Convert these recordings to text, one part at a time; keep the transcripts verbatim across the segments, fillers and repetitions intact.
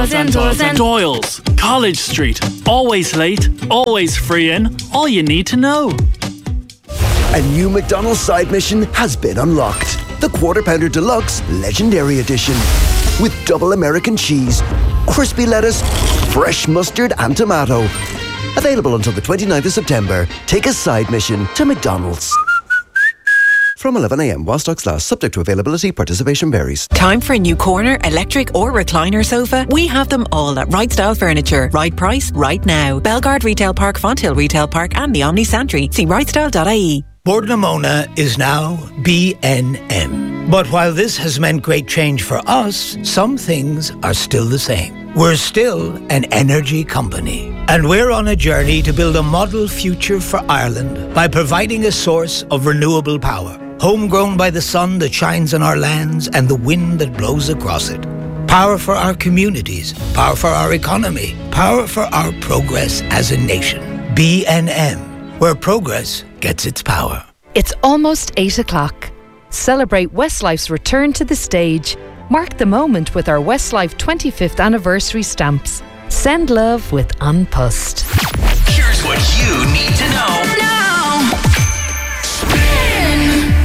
Doyle's and Doyle's and Doyle's, College Street. Always late, always free in. All you need to know. A new McDonald's side mission has been unlocked. The Quarter Pounder Deluxe Legendary Edition. With double American cheese, crispy lettuce, fresh mustard and tomato. Available until the twenty-ninth of September. Take a side mission to McDonald's. From eleven a m while stocks last, subject to availability, participation varies. Time for a new corner, electric or recliner sofa? We have them all at Right Style Furniture. Right price, right now. Belgard Retail Park, Fonthill Retail Park and the Omni Santry. See right style dot I E. Bordnamona is now B N M. But while this has meant great change for us, some things are still the same. We're still an energy company. And we're on a journey to build a model future for Ireland by providing a source of renewable power. Homegrown by the sun that shines on our lands and the wind that blows across it. Power for our communities, power for our economy, power for our progress as a nation. B N M, where progress gets its power. It's almost eight o'clock. Celebrate Westlife's return to the stage. Mark the moment with our Westlife twenty-fifth anniversary stamps. Send love with An Post. Here's what you need to know now. Spin.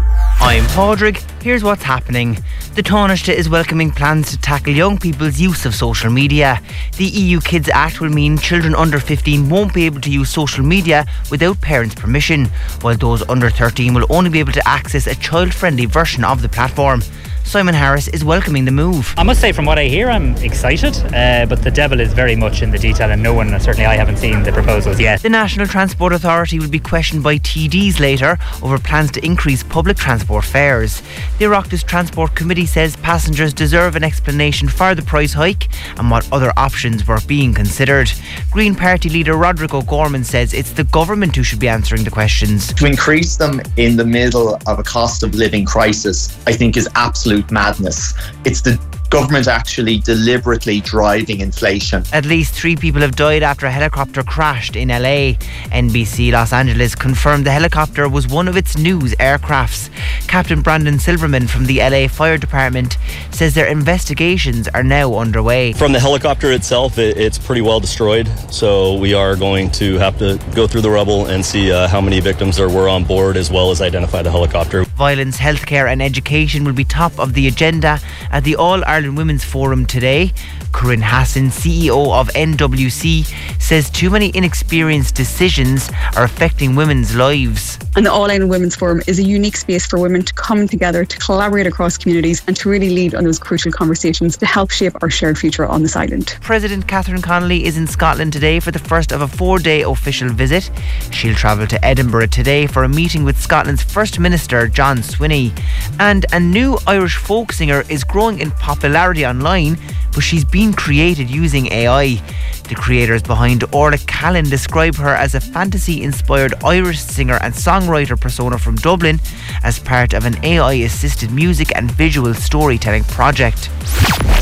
I'm Padraig. Here's what's happening. The Taoiseach is welcoming plans to tackle young people's use of social media. The E U Kids Act will mean children under fifteen won't be able to use social media without parents' permission, while those under thirteen will only be able to access a child-friendly version of the platform. Simon Harris is welcoming the move. I must say, from what I hear, I'm excited, uh, but the devil is very much in the detail, and no one, certainly I haven't seen the proposals yet. The National Transport Authority will be questioned by T Ds later over plans to increase public transport fares. The Oireachtas Transport Committee says passengers deserve an explanation for the price hike and what other options were being considered. Green Party leader Roderick O'Gorman says it's the government who should be answering the questions. To increase them in the middle of a cost of living crisis, I think is absolute madness. It's the government actually deliberately driving inflation. At least three people have died after a helicopter crashed in L A. N B C Los Angeles confirmed the helicopter was one of its news aircrafts. Captain Brandon Silverman from the L A Fire Department says their investigations are now underway. From the helicopter itself, it, it's pretty well destroyed, so we are going to have to go through the rubble and see uh, how many victims there were on board, as well as identify the helicopter. Violence, healthcare and education will be top of the agenda at the All-Ireland Women's Forum today. Corinne Hassan, C E O of N W C, says too many inexperienced decisions are affecting women's lives. And the All-Ireland Women's Forum is a unique space for women to come together, to collaborate across communities and to really lead on those crucial conversations to help shape our shared future on this island. President Catherine Connolly is in Scotland today for the first of a four-day official visit. She'll travel to Edinburgh today for a meeting with Scotland's First Minister John Swinney. And a new Irish folk singer is growing in popularity online, but she's been created using A I. The creators behind Orla Callan describe her as a fantasy-inspired Irish singer and songwriter persona from Dublin as part of an A I-assisted music and visual storytelling project.